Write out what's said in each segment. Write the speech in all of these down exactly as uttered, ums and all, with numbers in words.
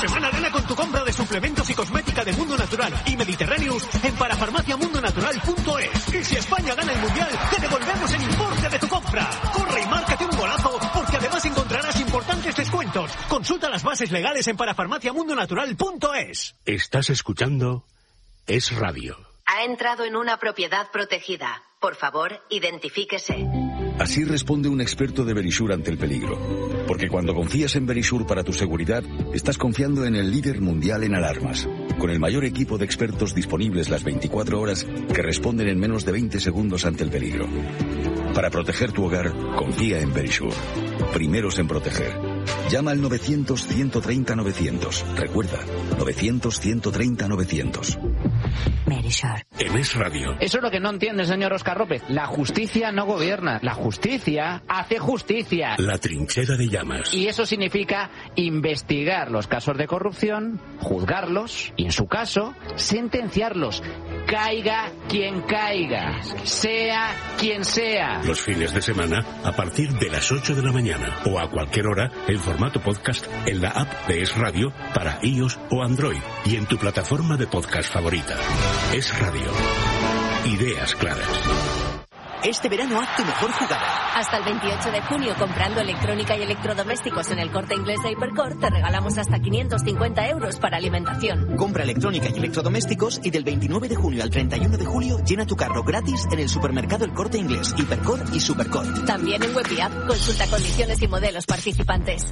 semana gana con tu compra de suplementos y cosmética de Mundo Natural y Mediterráneos en parafarmacia mundo natural punto es. Y si España gana el Mundial, te devolvemos el importe de tu compra. Corre y márcate un golazo, porque además encontrarás importantes descuentos. Consulta las bases legales en parafarmacia mundo natural punto es. Estás escuchando Es Radio. Ha entrado en una propiedad protegida. Por favor, identifíquese. Así responde un experto de Verisure ante el peligro. Porque cuando confías en Verisure para tu seguridad, estás confiando en el líder mundial en alarmas. Con el mayor equipo de expertos disponibles las veinticuatro horas que responden en menos de veinte segundos ante el peligro. Para proteger tu hogar, confía en Verisure. Primeros en proteger. Llama al novecientos, ciento treinta, novecientos. Recuerda, novecientos, ciento treinta, novecientos. Verisure. En Es Radio. Eso es lo que no entiende, señor Óscar López. La justicia no gobierna. La justicia hace justicia. La trinchera de llamas. Y eso significa investigar los casos de corrupción, juzgarlos y, en su caso, sentenciarlos. Caiga quien caiga. Sea quien sea. Los fines de semana a partir de las ocho de la mañana o a cualquier hora en formato podcast en la app de Es Radio para iOS o Android y en tu plataforma de podcast favorita. Es Radio. Ideas claras. Este verano haz tu mejor jugada. Hasta el veintiocho de junio, comprando electrónica y electrodomésticos en el Corte Inglés de Hipercor, te regalamos hasta quinientos cincuenta euros para alimentación. Compra electrónica y electrodomésticos y del veintinueve de junio al treinta y uno de julio llena tu carro gratis en el supermercado El Corte Inglés, Hipercor y Supercor. También en web y app. Consulta condiciones y modelos participantes.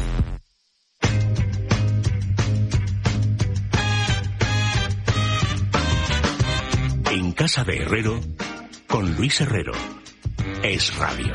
En casa de Herrero, con Luis Herrero. Es Radio.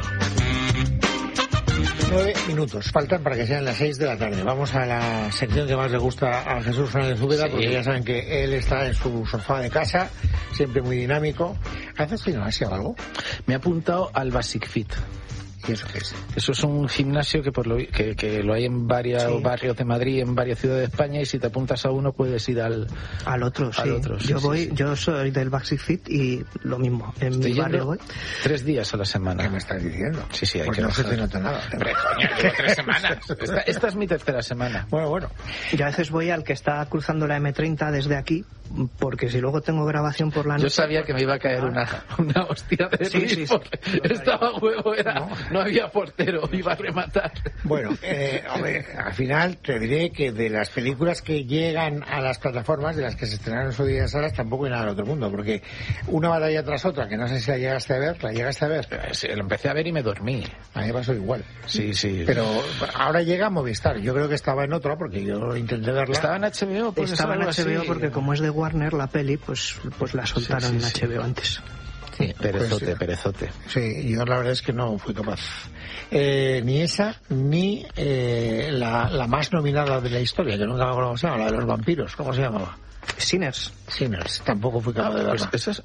Nueve minutos faltan para que sean las seis de la tarde. Vamos a la sección que más le gusta a Jesús Fernández Úbeda, sí. Porque ya saben que él está en su sofá de casa, siempre muy dinámico. ¿Haces gimnasia o algo? Me he apuntado al Basic Fit. ¿Y eso qué es? Eso es un gimnasio que por lo que, que lo hay en varios sí. barrios de Madrid, en varias ciudades de España, y si te apuntas a uno puedes ir al al otro. Al sí. otro sí, yo sí, voy, sí. yo soy del Basic Fit y lo mismo. En Estoy mi barrio voy tres días a la semana. ¿Qué me estás diciendo? Sí, sí, hay pues que no bajar. se te nota nada. Hombre, coño, llevo tres semanas. Esta, esta es mi tercera semana. Bueno, bueno. Yo a veces voy al que está cruzando la eme treinta desde aquí, porque si luego tengo grabación por la noche... Yo sabía que me iba a caer una, una hostia de sí, sí, sí. Estaba huevo, era, no. no había portero, iba a rematar. Bueno, eh, hombre, al final te diré que de las películas que llegan a las plataformas, de las que se estrenaron en su día en salas, tampoco hay nada del otro mundo, porque una batalla tras otra, que no sé si la llegaste a ver, ¿la llegaste a ver? Sí, lo empecé a ver y me dormí. A mí me pasó igual. Sí, sí. Pero ahora llega a Movistar, yo creo que estaba en otra, porque yo intenté verla. ¿Estaba en hache be o? Pues estaba en hache be o así. porque como es de Warner la peli, pues pues la soltaron sí, sí, en hache be o sí. antes. Sí, perezote, pues, perezote. Sí, yo la verdad es que no fui capaz. Eh, ni esa, ni eh, la, la más nominada de la historia, que nunca me acuerdo cómo se llama, la de los vampiros, ¿cómo se llamaba? Sinners. Sinners, tampoco fui capaz Ah, de verla. pues esa es